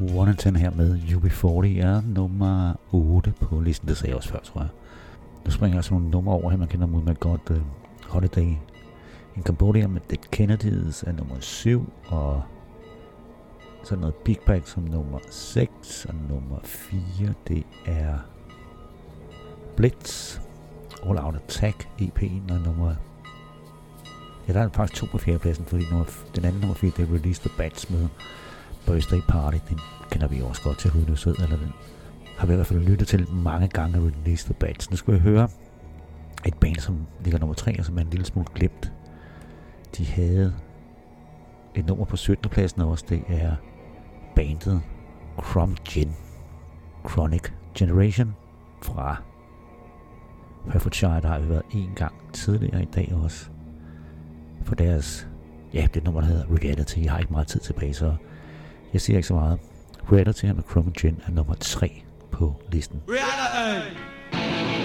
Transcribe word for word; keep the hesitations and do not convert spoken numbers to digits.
one and ten her med U B fyrre er nummer otte på listen. Det sagde jeg også før, tror jeg. Nu springer jeg sådan nogle numre over her, man kender mod med godt uh, Holiday in Cambodia med Dead Kennedys er nummer syv, og så noget Big Bag som nummer seks, og nummer fire, det er Blitz, All Out Attack, E P'en, og nummer... Ja, der er faktisk to på fjerdepladsen, fordi nummer, den anden nummer fire, det er Release the Bats med Birthday Party. Den kender vi også godt til, Rydde Sød, eller den har vi i hvert fald lyttet til mange gange, Release the Bats. Nu skal vi høre et band, som ligger nummer tre, og som er en lille smule glemt. De havde et nummer på syttende pladsen også, det er bandet Crom Gin, Chronic Generation fra Herefordshire. Der har vi været en gang tidligere i dag også for deres, ja, det nummer der hedder Reality. Jeg har ikke meget tid tilbage, så jeg siger ikke så meget. Reality her med Crom Gin er nummer tre på listen. Reality!